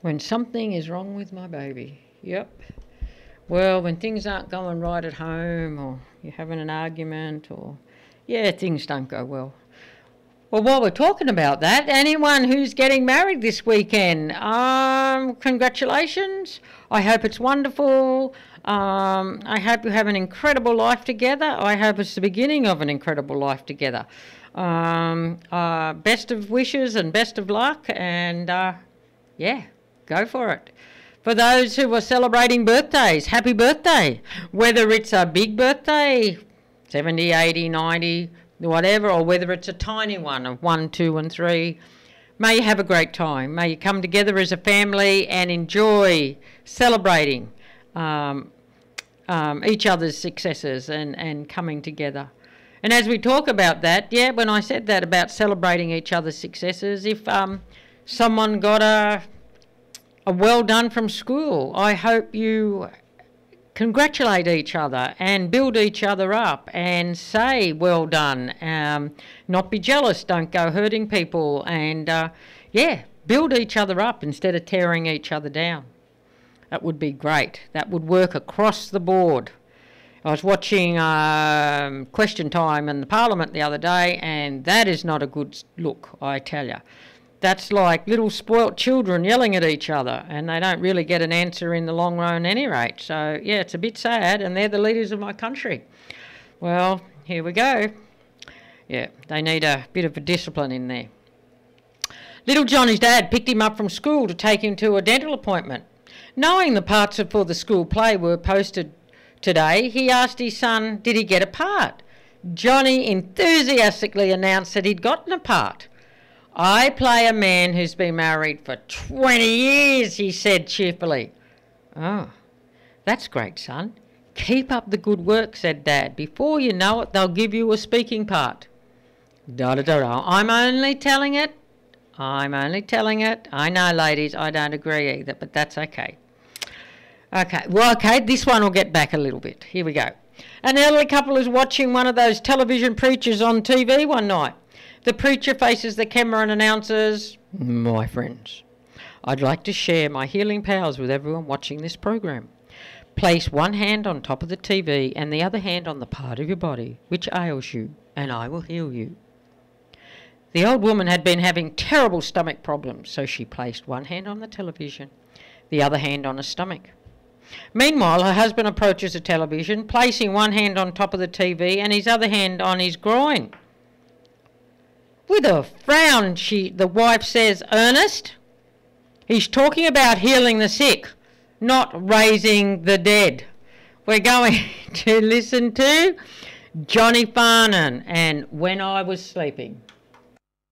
When something is wrong with my baby. Yep. Well, when things aren't going right at home, or you're having an argument, or, yeah, things don't go well. Well, while we're talking about that, anyone who's getting married this weekend, congratulations. I hope it's wonderful. I hope you have an incredible life together. I hope it's the beginning of an incredible life together. Best of wishes and best of luck, and yeah, go for it. For those who are celebrating birthdays, happy birthday. Whether it's a big birthday, 70, 80, 90, whatever, or whether it's a tiny one of 1, 2 and 3, may you have a great time. May you come together as a family and enjoy celebrating each other's successes and coming together. And as we talk about that, yeah, when I said that about celebrating each other's successes, if someone got a well done from school, I hope you congratulate each other and build each other up and say well done. Not be jealous, don't go hurting people, and yeah, build each other up instead of tearing each other down. That would be great. That would work across the board. I was watching Question Time in the Parliament the other day, and that is not a good look, I tell you. That's like little spoilt children yelling at each other, and they don't really get an answer in the long run at any rate. So, yeah, it's a bit sad, and they're the leaders of my country. Well, here we go. Yeah, they need a bit of a discipline in there. Little Johnny's dad picked him up from school to take him to a dental appointment. Knowing the parts for the school play were posted today, he asked his son, did he get a part? Johnny enthusiastically announced that he'd gotten a part. I play a man who's been married for 20 years, he said cheerfully. Oh, that's great, son. Keep up the good work, said Dad. Before you know it, they'll give you a speaking part. Da-da-da-da. I'm only telling it. I know, ladies, I don't agree either, but that's okay. Okay, this one will get back a little bit. Here we go. An elderly couple is watching one of those television preachers on TV one night. The preacher faces the camera and announces, my friends, I'd like to share my healing powers with everyone watching this program. Place one hand on top of the TV and the other hand on the part of your body which ails you, and I will heal you. The old woman had been having terrible stomach problems, so she placed one hand on the television, the other hand on her stomach. Meanwhile, her husband approaches the television, placing one hand on top of the TV and his other hand on his groin. With a frown, the wife says, Ernest, he's talking about healing the sick, not raising the dead. We're going to listen to Johnny Farnan and When I Was Sleeping.